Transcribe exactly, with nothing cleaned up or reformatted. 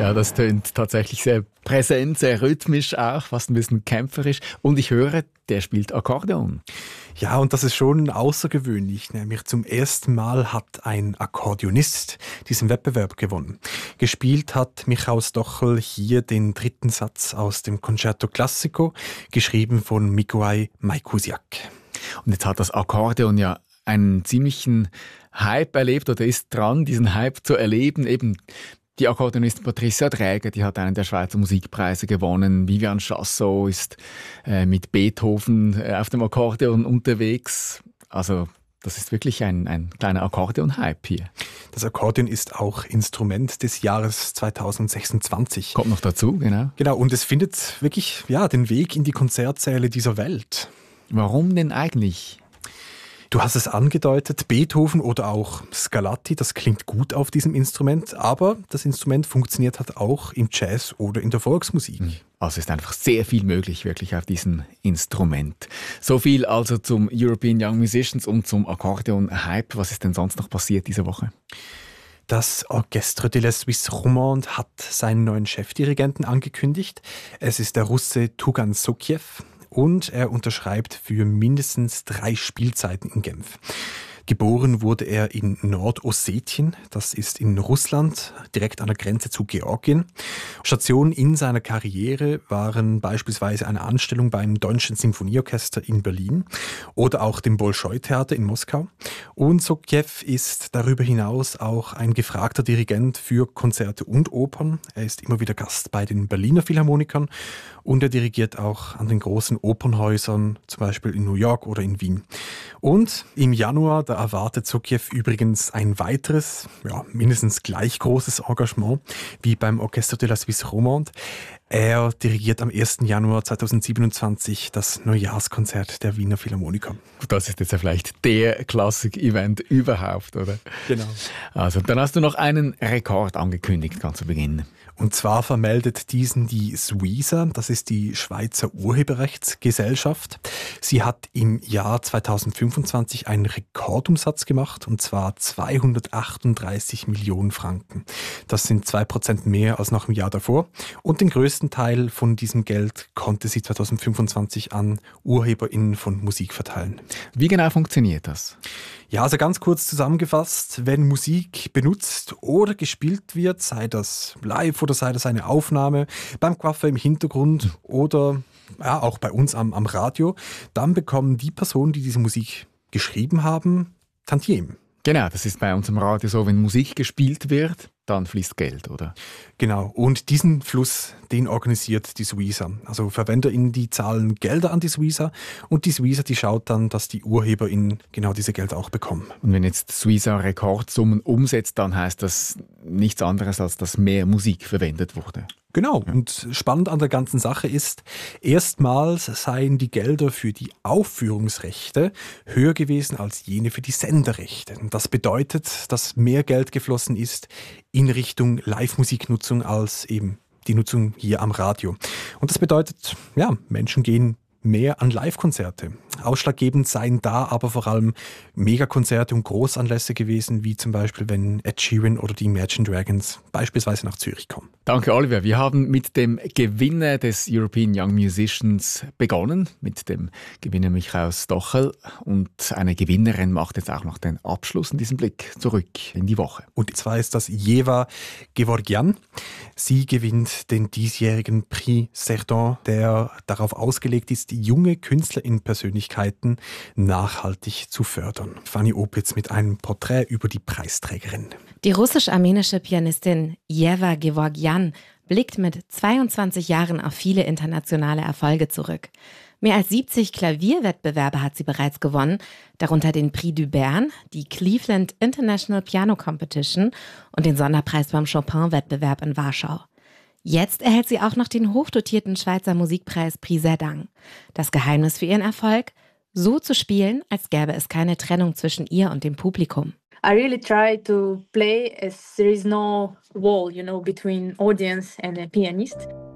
Ja, das tönt tatsächlich sehr präsent, sehr rhythmisch auch, fast ein bisschen kämpferisch. Und ich höre, der spielt Akkordeon. Ja, und das ist schon außergewöhnlich. Nämlich zum ersten Mal hat ein Akkordeonist diesen Wettbewerb gewonnen. Gespielt hat Michał Stochel hier den dritten Satz aus dem Concerto Classico, geschrieben von Mikołaj Majkusiak. Und jetzt hat das Akkordeon ja einen ziemlichen Hype erlebt oder ist dran, diesen Hype zu erleben. Eben die Akkordeonistin Patricia Dräger, die hat einen der Schweizer Musikpreise gewonnen. Vivian Chassot ist äh, mit Beethoven äh, auf dem Akkordeon unterwegs. Also das ist wirklich ein, ein kleiner Akkordeon-Hype hier. Das Akkordeon ist auch Instrument des Jahres zweitausendsechsundzwanzig. Kommt noch dazu, genau. Genau, und es findet wirklich ja, den Weg in die Konzertsäle dieser Welt. Warum denn eigentlich? Du hast es angedeutet, Beethoven oder auch Scarlatti, das klingt gut auf diesem Instrument, aber das Instrument funktioniert halt auch im Jazz oder in der Volksmusik. Also ist einfach sehr viel möglich wirklich auf diesem Instrument. So viel also zum European Young Musicians und zum Akkordeon-Hype. Was ist denn sonst noch passiert diese Woche? Das Orchestre de la Suisse Romande hat seinen neuen Chefdirigenten angekündigt. Es ist der Russe Tugan Sokiev. Und er unterschreibt für mindestens drei Spielzeiten in Genf. Geboren wurde er in Nordossetien, das ist in Russland, direkt an der Grenze zu Georgien. Stationen in seiner Karriere waren beispielsweise eine Anstellung beim Deutschen Sinfonieorchester in Berlin oder auch dem Bolschoi-Theater in Moskau. Und Sokiev ist darüber hinaus auch ein gefragter Dirigent für Konzerte und Opern. Er ist immer wieder Gast bei den Berliner Philharmonikern und er dirigiert auch an den großen Opernhäusern, zum Beispiel in New York oder in Wien. Und im Januar, da erwartet Sokiev übrigens ein weiteres, ja, mindestens gleich großes Engagement wie beim Orchestre de la Suisse Romande. Er dirigiert am ersten Januar zweitausendsiebenundzwanzig das Neujahrskonzert der Wiener Philharmoniker. Das ist jetzt ja vielleicht der Klassik-Event überhaupt, oder? Genau. Also dann hast du noch einen Rekord angekündigt, ganz zu Beginn. Und zwar vermeldet diesen die Suiza, das ist die Schweizer Urheberrechtsgesellschaft. Sie hat im Jahr zweitausendfünfundzwanzig einen Rekordumsatz gemacht, und zwar zweihundertachtunddreißig Millionen Franken. Das sind zwei Prozent mehr als noch im Jahr davor. Und den größten Teil von diesem Geld konnte sie zweitausendfünfundzwanzig an UrheberInnen von Musik verteilen. Wie genau funktioniert das? Ja, also ganz kurz zusammengefasst, wenn Musik benutzt oder gespielt wird, sei das live oder sei das eine Aufnahme, beim Coiffeur im Hintergrund oder ja, auch bei uns am, am Radio, dann bekommen die Personen, die diese Musik geschrieben haben, Tantiemen. Genau, das ist bei uns im Radio so, wenn Musik gespielt wird, dann fließt Geld, oder? Genau, und diesen Fluss, den organisiert die Suiza. Also VerwenderInnen, die zahlen Gelder an die Suiza und die Suiza, die schaut dann, dass die UrheberInnen genau diese Gelder auch bekommen. Und wenn jetzt Suiza Rekordsummen umsetzt, dann heißt das nichts anderes, als dass mehr Musik verwendet wurde. Genau, und spannend an der ganzen Sache ist, erstmals seien die Gelder für die Aufführungsrechte höher gewesen als jene für die Senderechte. Und das bedeutet, dass mehr Geld geflossen ist in Richtung Live-Musiknutzung als eben die Nutzung hier am Radio. Und das bedeutet, ja, Menschen gehen mehr an Live-Konzerte. Ausschlaggebend seien da aber vor allem Megakonzerte und Großanlässe gewesen, wie zum Beispiel, wenn Ed Sheeran oder die Imagine Dragons beispielsweise nach Zürich kommen. Danke, Oliver. Wir haben mit dem Gewinner des European Young Musicians begonnen, mit dem Gewinner Michał Stochel. Und eine Gewinnerin macht jetzt auch noch den Abschluss in diesem Blick zurück in die Woche. Und zwar ist das Jeva Gevorgyan. Sie gewinnt den diesjährigen Prix Cerdan, der darauf ausgelegt ist, junge KünstlerInnen-Persönlichkeiten nachhaltig zu fördern. Fanny Opitz mit einem Porträt über die Preisträgerin. Die russisch-armenische Pianistin Jeva Gevorgyan blickt mit zweiundzwanzig Jahren auf viele internationale Erfolge zurück. Mehr als siebzig Klavierwettbewerbe hat sie bereits gewonnen, darunter den Prix du Bern, die Cleveland International Piano Competition und den Sonderpreis beim Chopin-Wettbewerb in Warschau. Jetzt erhält sie auch noch den hochdotierten Schweizer Musikpreis Prix Zerdang. Das Geheimnis für ihren Erfolg? So zu spielen, als gäbe es keine Trennung zwischen ihr und dem Publikum. I really try to play as there is no wall, you know, between audience and a pianist.